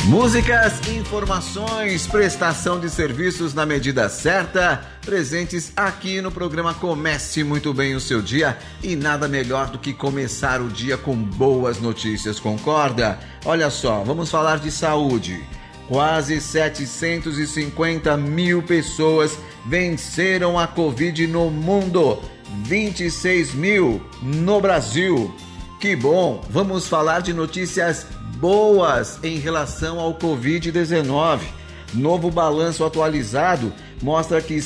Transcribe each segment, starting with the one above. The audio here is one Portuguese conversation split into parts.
Músicas, informações, prestação de serviços na medida certa, presentes aqui no programa Comece Muito Bem o Seu Dia, e nada melhor do que começar o dia com boas notícias, concorda? Olha só, vamos falar de saúde. Quase 750 mil pessoas venceram a Covid no mundo, 26 mil no Brasil. Que bom! Vamos falar de notícias boas em relação ao Covid-19. Novo balanço atualizado mostra que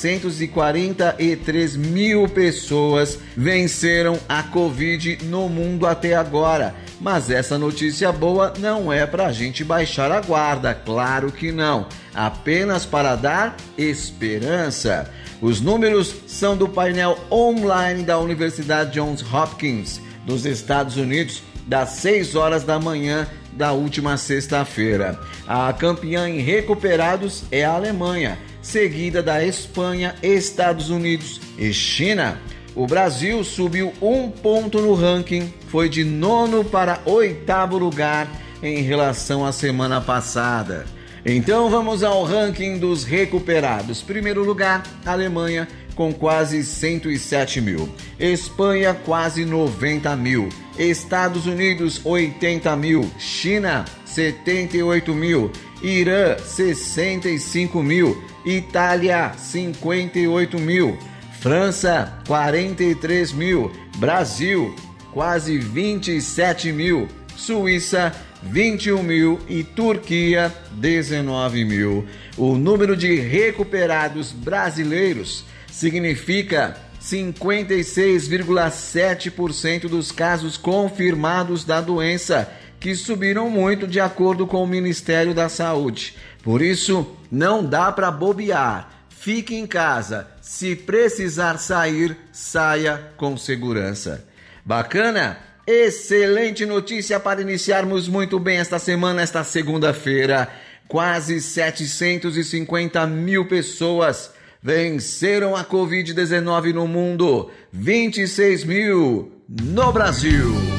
743 mil pessoas venceram a Covid no mundo até agora. Mas essa notícia boa não é para a gente baixar a guarda, claro que não. Apenas para dar esperança. Os números são do painel online da Universidade Johns Hopkins, dos Estados Unidos, das 6 horas da manhã da última sexta-feira. A campeã em recuperados é a Alemanha, seguida da Espanha, Estados Unidos e China. O Brasil subiu 1 ponto no ranking, foi de 9º para 8º lugar em relação à semana passada. Então vamos ao ranking dos recuperados. Primeiro lugar, Alemanha, com quase 107 mil. Espanha, quase 90 mil. Estados Unidos, 80 mil. China, 78 mil. Irã, 65 mil. Itália, 58 mil. França, 43 mil. Brasil, quase 27 mil. Suíça, 21 mil e Turquia, 19 mil. O número de recuperados brasileiros significa 56,7% dos casos confirmados da doença, que subiram muito de acordo com o Ministério da Saúde. Por isso, não dá para bobear. Fique em casa. Se precisar sair, saia com segurança. Bacana? Excelente notícia para iniciarmos muito bem esta semana, esta segunda-feira. Quase 750 mil pessoas venceram a Covid-19 no mundo, 26 mil no Brasil.